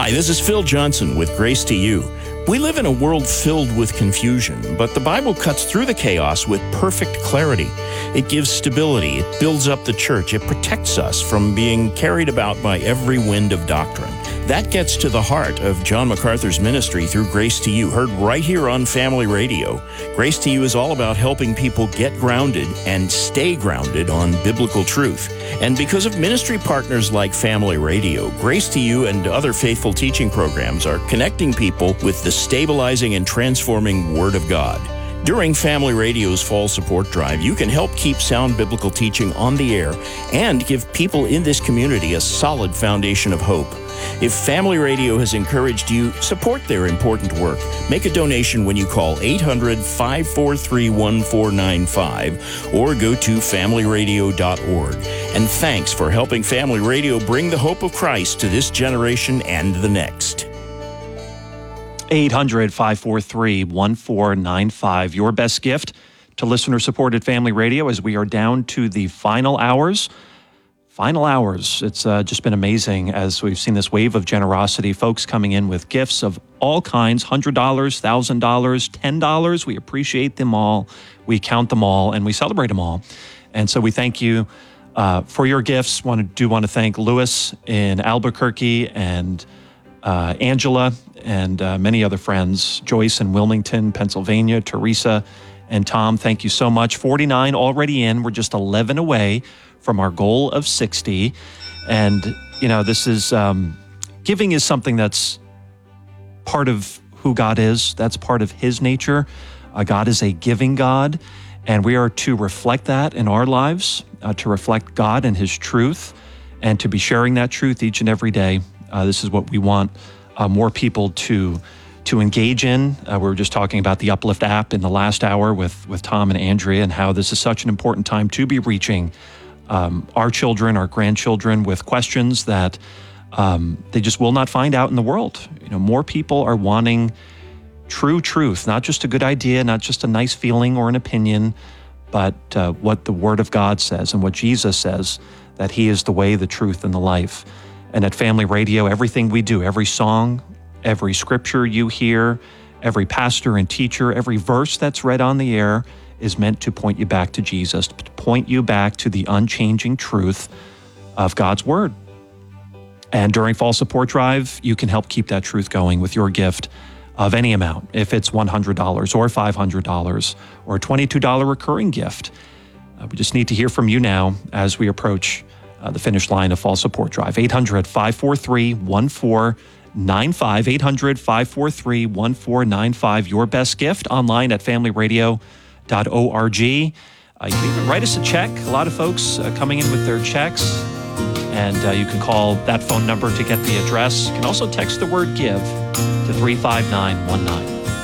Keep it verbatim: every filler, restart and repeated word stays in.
Hi, this is Phil Johnson with Grace to You. We live in a world filled with confusion, but the Bible cuts through the chaos with perfect clarity. It gives stability, it builds up the church, it protects us from being carried about by every wind of doctrine. That gets to the heart of John MacArthur's ministry through Grace to You, heard right here on Family Radio. Grace to You is all about helping people get grounded and stay grounded on biblical truth. And because of ministry partners like Family Radio, Grace to You and other faithful teaching programs are connecting people with the stabilizing and transforming Word of God. During Family Radio's Fall Support Drive, you can help keep sound biblical teaching on the air and give people in this community a solid foundation of hope. If Family Radio has encouraged you, support their important work. Make a donation when you call eight hundred, five four three, one four nine five or go to family radio dot org. And thanks for helping Family Radio bring the hope of Christ to this generation and the next. eight hundred, five four three, one four nine five. Your best gift to listener-supported Family Radio as we are down to the final hours. Final hours. It's uh, just been amazing as we've seen this wave of generosity, folks coming in with gifts of all kinds, one hundred dollars, one thousand dollars, ten dollars. We appreciate them all. We count them all, and we celebrate them all. And so we thank you uh, for your gifts. Want to, do want to thank Lewis in Albuquerque and uh, Angela and uh, many other friends, Joyce in Wilmington, Pennsylvania, Teresa and Tom. Thank you so much. forty-nine already in. We're just eleven away from our goal of sixty. And, you know, this is, um, giving is something that's part of who God is. That's part of his nature. Uh, God is a giving God, and we are to reflect that in our lives, uh, to reflect God and his truth, and to be sharing that truth each and every day. Uh, this is what we want uh, more people to to engage in. Uh, we were just talking about the Uplift app in the last hour with, with Tom and Andrea, and how this is such an important time to be reaching Um, our children, our grandchildren with questions that um, they just will not find out in the world. You know, more people are wanting true truth, not just a good idea, not just a nice feeling or an opinion, but uh, what the Word of God says and what Jesus says, that he is the way, the truth, and the life. And at Family Radio, everything we do, every song, every scripture you hear, every pastor and teacher, every verse that's read on the air is meant to point you back to Jesus, to point you back to the unchanging truth of God's Word. And during Fall Support Drive, you can help keep that truth going with your gift of any amount, if it's one hundred dollars or five hundred dollars or a twenty-two dollars recurring gift. Uh, we just need to hear from you now as we approach uh, the finish line of Fall Support Drive. eight hundred, five four three, one four nine five, eight hundred, five four three, one four nine five. Your best gift online at family radio dot org. Uh, you can even write us a check. A lot of folks uh, coming in with their checks, and uh, you can call that phone number to get the address. You can also text the word GIVE to three five nine one nine.